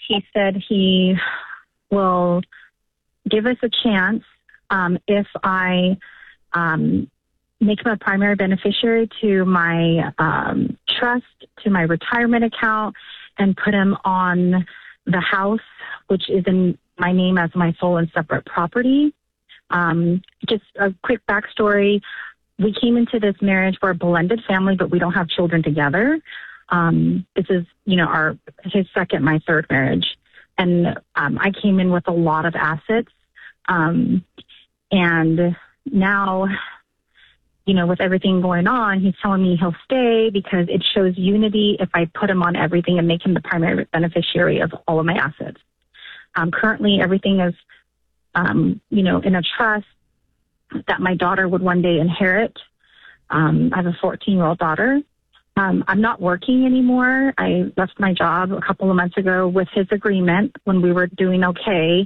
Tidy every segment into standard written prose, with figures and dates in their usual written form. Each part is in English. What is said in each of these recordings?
he said he will give us a chance if I make him a primary beneficiary to my trust, to my retirement account, and put him on the house, which is in my name as my sole and separate property. Just a quick backstory. We came into this marriage for a blended family, but we don't have children together. This is, his second, my third marriage. And I came in with a lot of assets. And now, with everything going on, he's telling me he'll stay because it shows unity if I put him on everything and make him the primary beneficiary of all of my assets. Currently, everything is, in a trust that my daughter would one day inherit. I have a 14-year-old daughter. I'm not working anymore. I left my job a couple of months ago with his agreement when we were doing okay.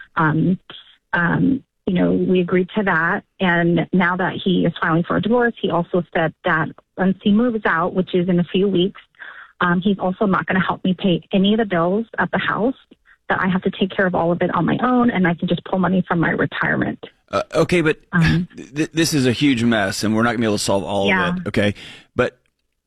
We agreed to that. And now that he is filing for a divorce, he also said that once he moves out, which is in a few weeks, he's also not going to help me pay any of the bills at the house, that I have to take care of all of it on my own, and I can just pull money from my retirement. Okay, but this is a huge mess, and we're not going to be able to solve all of it, okay? But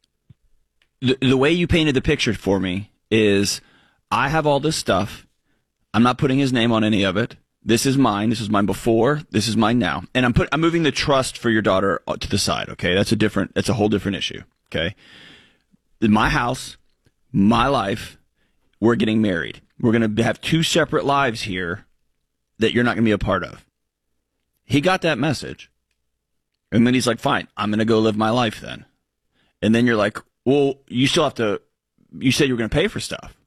the way you painted the picture for me is I have all this stuff. I'm not putting his name on any of it. This is mine. This was mine before. This is mine now. And I'm moving the trust for your daughter to the side, okay? That's a whole different issue, okay? My house, my life, we're getting married. We're going to have two separate lives here that you're not going to be a part of. He got that message. And then he's like, fine, I'm going to go live my life then. And then you're like, well, you still have to, you said you were going to pay for stuff.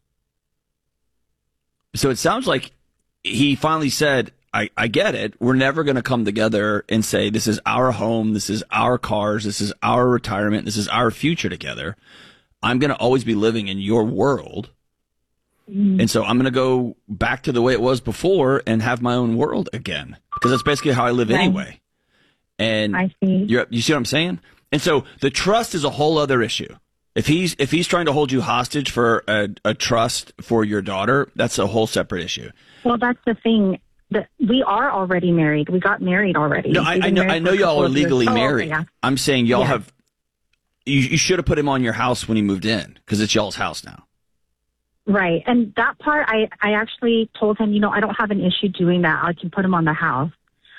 So it sounds like he finally said, I get it. We're never going to come together and say, this is our home, this is our cars, this is our retirement, this is our future together. I'm going to always be living in your world. And so I'm going to go back to the way it was before and have my own world again, because that's basically how I live anyway. And I see. You see what I'm saying? And so the trust is a whole other issue. If he's trying to hold you hostage for a trust for your daughter, that's a whole separate issue. Well, that's the thing. We are already married. We got married already. No, I know y'all are legally married. Yeah. I'm saying y'all have. You should have put him on your house when he moved in, because it's y'all's house now. Right. And that part, I actually told him, I don't have an issue doing that. I can put him on the house.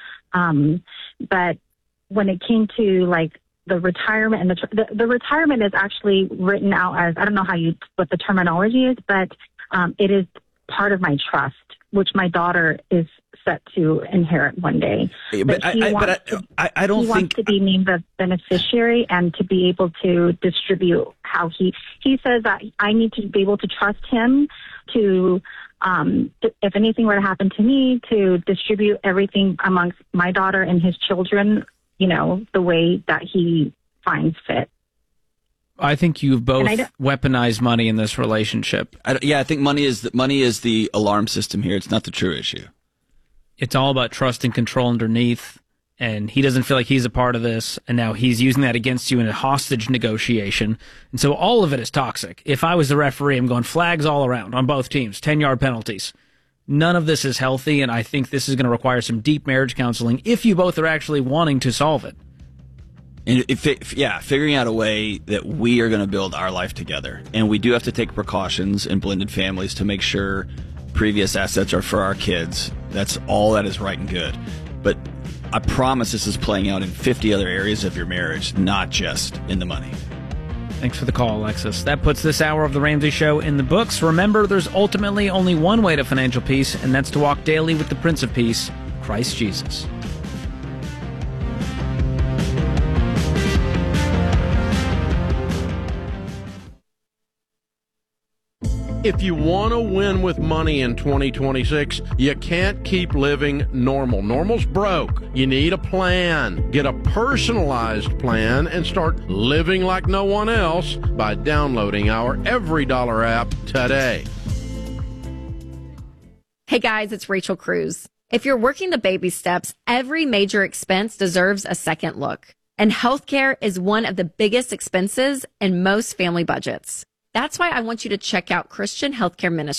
But when it came to like the retirement, and the retirement is actually written out as, I don't know what the terminology is, but it is part of my trust, which my daughter is set to inherit one day. But I don't think... He wants to be named the beneficiary and to be able to distribute how he says that I need to be able to trust him to, if anything were to happen to me, to distribute everything amongst my daughter and his children, the way that he finds fit. I think you've both weaponized money in this relationship. I think money is the alarm system here. It's not the true issue. It's all about trust and control underneath, and he doesn't feel like he's a part of this, and now he's using that against you in a hostage negotiation. And so all of it is toxic. If I was the referee, I'm going flags all around on both teams, 10-yard penalties. None of this is healthy, and I think this is going to require some deep marriage counseling if you both are actually wanting to solve it. And figuring out a way that we are going to build our life together. And we do have to take precautions in blended families to make sure previous assets are for our kids. That's all that is right and good. But I promise this is playing out in 50 other areas of your marriage, not just in the money. Thanks for the call, Alexis. That puts this hour of The Ramsey Show in the books. Remember, there's ultimately only one way to financial peace, and that's to walk daily with the Prince of Peace, Christ Jesus. If you want to win with money in 2026, you can't keep living normal. Normal's broke. You need a plan. Get a personalized plan and start living like no one else by downloading our Every Dollar app today. Hey guys, it's Rachel Cruz. If you're working the baby steps, every major expense deserves a second look. And healthcare is one of the biggest expenses in most family budgets. That's why I want you to check out Christian Healthcare Ministries.